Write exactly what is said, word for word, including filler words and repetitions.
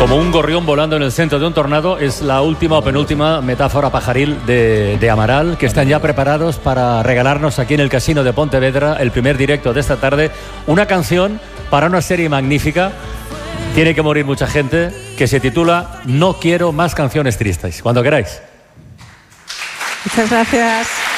Como un gorrión volando en el centro de un tornado es la última o penúltima metáfora pajaril de, de Amaral, que están ya preparados para regalarnos aquí en el Casino de Pontevedra, el primer directo de esta tarde, una canción para una serie magnífica, tiene que morir mucha gente, que se titula No quiero más canciones tristes. Cuando queráis. Muchas gracias.